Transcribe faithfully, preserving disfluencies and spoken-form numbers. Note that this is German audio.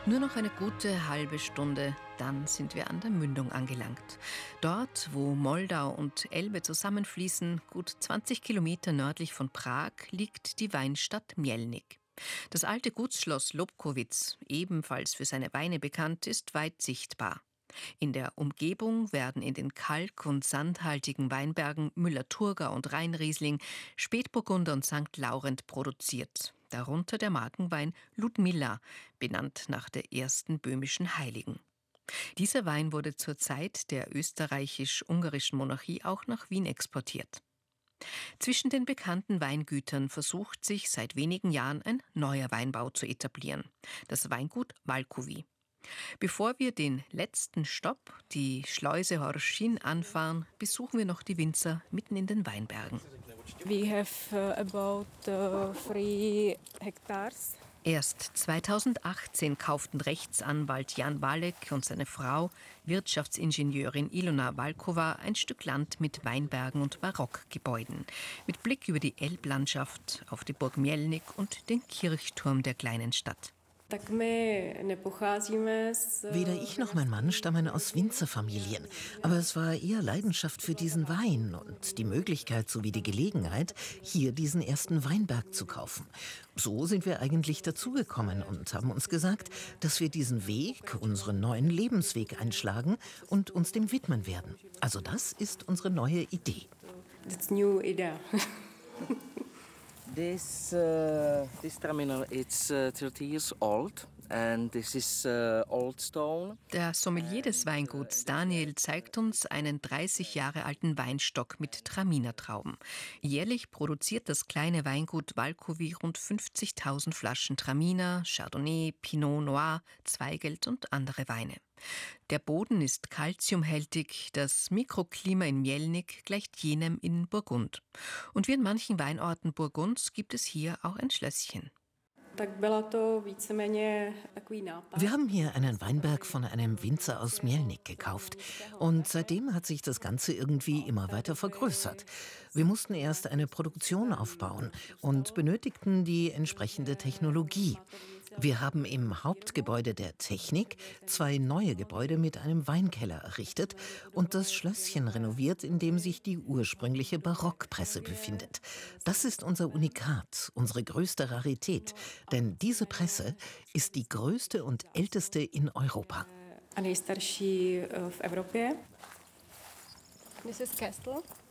Nur noch eine gute halbe Stunde, dann sind wir an der Mündung angelangt. Dort, wo Moldau und Elbe zusammenfließen, gut zwanzig Kilometer nördlich von Prag, liegt die Weinstadt Mělník. Das alte Gutsschloss Lobkowicz, ebenfalls für seine Weine bekannt, ist weit sichtbar. In der Umgebung werden in den kalk- und sandhaltigen Weinbergen Müller-Thurgau und Rheinriesling, Spätburgunder und Sankt Laurent produziert. Darunter der Markenwein Ludmilla, benannt nach der ersten böhmischen Heiligen. Dieser Wein wurde zur Zeit der österreichisch-ungarischen Monarchie auch nach Wien exportiert. Zwischen den bekannten Weingütern versucht sich seit wenigen Jahren ein neuer Weinbau zu etablieren, das Weingut Valkovi. Bevor wir den letzten Stopp, die Schleuse Horšín, anfahren, besuchen wir noch die Winzer mitten in den Weinbergen. We have uh, about uh, three hectares. Erst zweitausendachtzehn kauften Rechtsanwalt Jan Walek und seine Frau, Wirtschaftsingenieurin Ilona Valkova, ein Stück Land mit Weinbergen und Barockgebäuden, mit Blick über die Elblandschaft auf die Burg Mělník und den Kirchturm der kleinen Stadt. Weder ich noch mein Mann stammen aus Winzerfamilien, aber es war eher Leidenschaft für diesen Wein und die Möglichkeit sowie die Gelegenheit, hier diesen ersten Weinberg zu kaufen. So sind wir eigentlich dazugekommen und haben uns gesagt, dass wir diesen Weg, unseren neuen Lebensweg einschlagen und uns dem widmen werden. Also das ist unsere neue Idee. That's new idea. This uh, this terminal it's uh, thirty years old and this is uh, old stone. Der Sommelier des Weinguts Daniel zeigt uns einen dreißig Jahre alten Weinstock mit Traminer-Trauben. Jährlich produziert das kleine Weingut Valkovi rund fünfzigtausend Flaschen Traminer, Chardonnay, Pinot Noir, Zweigelt und andere Weine. Der Boden ist calciumhältig, das Mikroklima in Mělník gleicht jenem in Burgund. Und wie in manchen Weinorten Burgunds gibt es hier auch ein Schlösschen. Wir haben hier einen Weinberg von einem Winzer aus Mělník gekauft und seitdem hat sich das Ganze irgendwie immer weiter vergrößert. Wir mussten erst eine Produktion aufbauen und benötigten die entsprechende Technologie. Wir haben im Hauptgebäude der Technik zwei neue Gebäude mit einem Weinkeller errichtet und das Schlösschen renoviert, in dem sich die ursprüngliche Barockpresse befindet. Das ist unser Unikat, unsere größte Rarität, denn diese Presse ist die größte und älteste in Europa. This is Kestel.